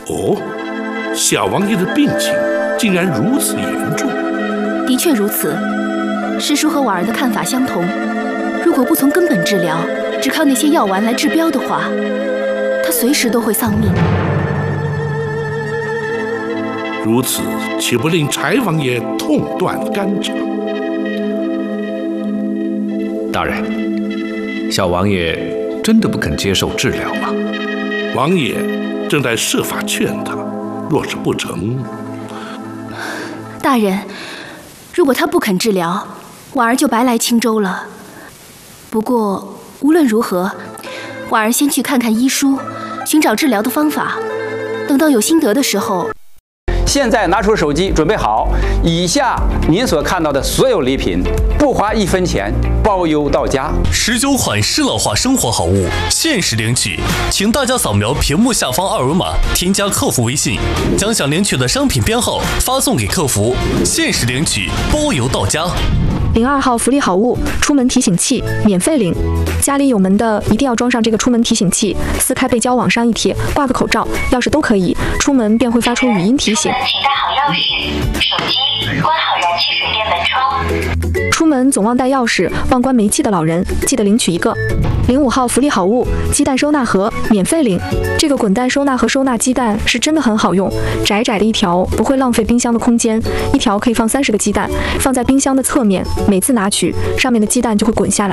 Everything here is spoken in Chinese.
哦，小王爷的病情竟然如此严重。 的确如此，师叔和婉儿的看法相同。如果不从根本治疗，只靠那些药丸来治标的话，他随时都会丧命。 如此，岂不令柴王爷痛断肝肠？ 大人，小王爷真的不肯接受治疗吗？ 王爷正在设法劝他，若是不成， 大人，如果他不肯治疗，婉儿就白来青州了。不过无论如何，婉儿先去看看医书，寻找治疗的方法。等到有心得的时候。 现在拿出手机，准备好。以下您所看到的所有礼品，不花1分钱，包邮到家。 19款适老化生活好物，限时领取，请大家扫描屏幕下方2维码，添加客服微信，将想领取的商品编号发送给客服，限时领取，包邮到家。 02号福利好物，出门提醒器，免费领。家里有门的一定要装上这个出门提醒器，撕开背胶往上一贴，挂个口罩、钥匙都可以，出门便会发出语音提醒。 请带好钥匙、手机，关好燃气水电门窗。 出门总忘带钥匙、忘关煤气的老人，记得领取一个。05号福利好物，鸡蛋收纳盒，免费领。这个滚蛋收纳盒收纳鸡蛋是真的很好用，窄窄的一条不会浪费冰箱的空间，一条可以放30个鸡蛋，放在冰箱的侧面，每次拿取，上面的鸡蛋就会滚下来。